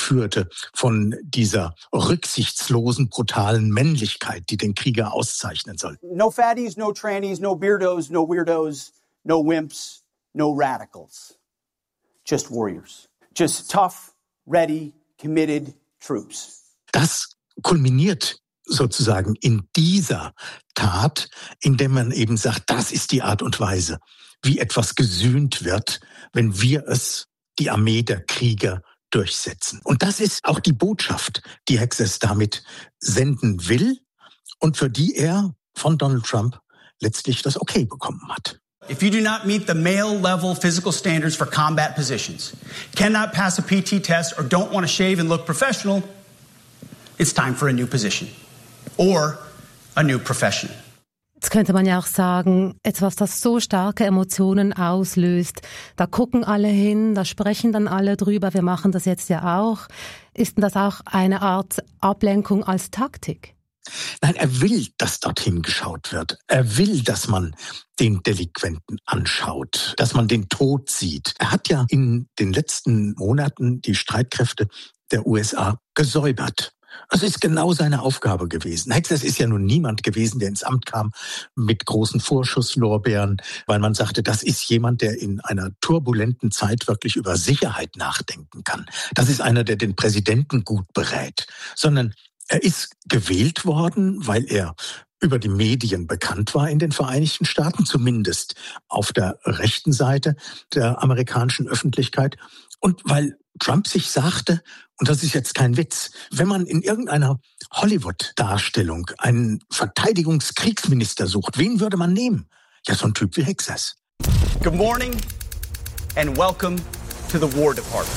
führte von dieser rücksichtslosen, brutalen Männlichkeit, die den Krieger auszeichnen soll. No fatties, no trannies, no beardos, no weirdos, no wimps, no radicals. Just warriors. Just tough, ready, committed troops. Das kulminiert sozusagen in dieser Tat, indem man eben sagt, das ist die Art und Weise, wie etwas gesühnt wird, wenn wir es, die Armee der Krieger, durchsetzen. Und das ist auch die Botschaft, die Hexas damit senden will und für die er von Donald Trump letztlich das Okay bekommen hat. If you do not meet the male-level physical standards for combat positions, cannot pass a PT test, or don't want to shave and look professional, it's time for a new position or a new profession. Jetzt könnte man ja auch sagen, etwas, das so starke Emotionen auslöst, da gucken alle hin, da sprechen dann alle drüber, wir machen das jetzt ja auch. Ist denn das auch eine Art Ablenkung als Taktik? Nein, er will, dass dorthin geschaut wird. Er will, dass man den Delinquenten anschaut, dass man den Tod sieht. Er hat ja in den letzten Monaten die Streitkräfte der USA gesäubert. Das ist genau seine Aufgabe gewesen. Hexas ist ja nun niemand gewesen, der ins Amt kam mit großen Vorschusslorbeeren, weil man sagte, das ist jemand, der in einer turbulenten Zeit wirklich über Sicherheit nachdenken kann. Das ist einer, der den Präsidenten gut berät. Sondern er ist gewählt worden, weil er über die Medien bekannt war in den Vereinigten Staaten, zumindest auf der rechten Seite der amerikanischen Öffentlichkeit. Und weil Trump sich sagte, und das ist jetzt kein Witz, wenn man in irgendeiner Hollywood-Darstellung einen Verteidigungskriegsminister sucht, wen würde man nehmen? Ja, so ein Typ wie Hexas. Good morning and welcome to the War Department.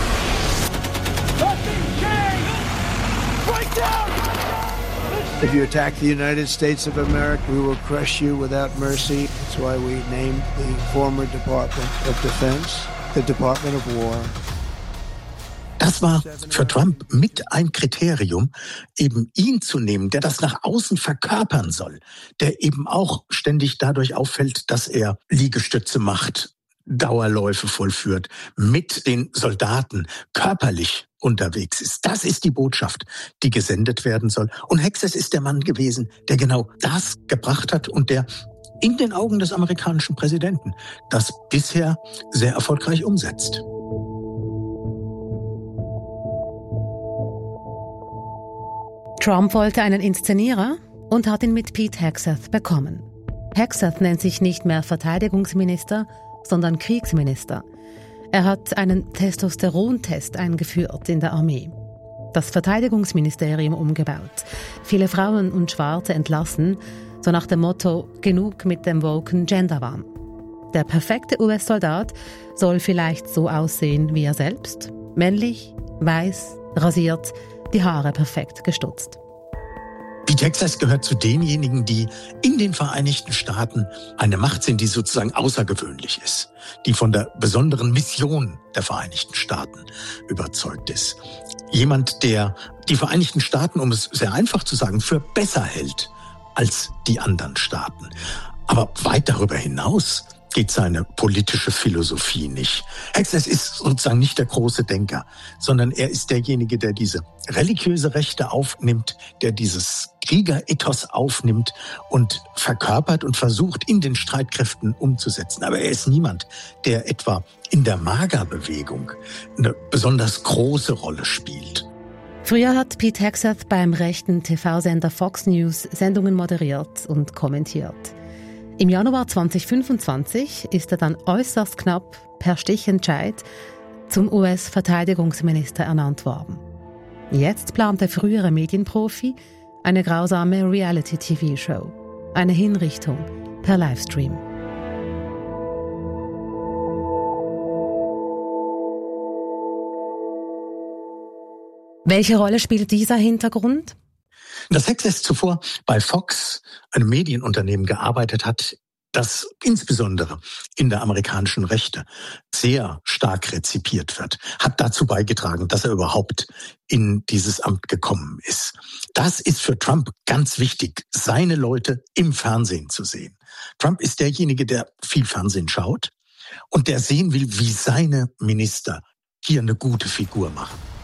If you attack the United States of America, we will crush you without mercy. That's why we named the former Department of Defense the Department of War. Das war für Trump mit ein Kriterium, eben ihn zu nehmen, der das nach außen verkörpern soll, der eben auch ständig dadurch auffällt, dass er Liegestütze macht, Dauerläufe vollführt, mit den Soldaten körperlich unterwegs ist. Das ist die Botschaft, die gesendet werden soll. Und Hexas ist der Mann gewesen, der genau das gebracht hat und der in den Augen des amerikanischen Präsidenten das bisher sehr erfolgreich umsetzt. Trump wollte einen Inszenierer und hat ihn mit Pete Hegseth bekommen. Hegseth nennt sich nicht mehr Verteidigungsminister, sondern Kriegsminister. Er hat einen Testosterontest eingeführt in der Armee. Das Verteidigungsministerium umgebaut. Viele Frauen und Schwarze entlassen, so nach dem Motto genug mit dem woken Genderwahn. Der perfekte US-Soldat soll vielleicht so aussehen wie er selbst. Männlich, weiß, rasiert, die Haare perfekt gestutzt. Pete Hegseth gehört zu denjenigen, die in den Vereinigten Staaten eine Macht sind, die sozusagen außergewöhnlich ist, die von der besonderen Mission der Vereinigten Staaten überzeugt ist. Jemand, der die Vereinigten Staaten, um es sehr einfach zu sagen, für besser hält als die anderen Staaten. Aber weit darüber hinaus geht seine politische Philosophie nicht. Hegseth ist sozusagen nicht der große Denker, sondern er ist derjenige, der diese religiöse Rechte aufnimmt, der dieses Kriegerethos aufnimmt und verkörpert und versucht, in den Streitkräften umzusetzen. Aber er ist niemand, der etwa in der MAGA-Bewegung eine besonders große Rolle spielt. Früher hat Pete Hegseth beim rechten TV-Sender Fox News Sendungen moderiert und kommentiert. Im Januar 2025 ist er dann äußerst knapp per Stichentscheid zum US-Verteidigungsminister ernannt worden. Jetzt plant der frühere Medienprofi eine grausame Reality-TV-Show, eine Hinrichtung per Livestream. Welche Rolle spielt dieser Hintergrund? Dass Hegseth zuvor bei Fox, einem Medienunternehmen, gearbeitet hat, das insbesondere in der amerikanischen Rechte sehr stark rezipiert wird, hat dazu beigetragen, dass er überhaupt in dieses Amt gekommen ist. Das ist für Trump ganz wichtig, seine Leute im Fernsehen zu sehen. Trump ist derjenige, der viel Fernsehen schaut und der sehen will, wie seine Minister hier eine gute Figur machen.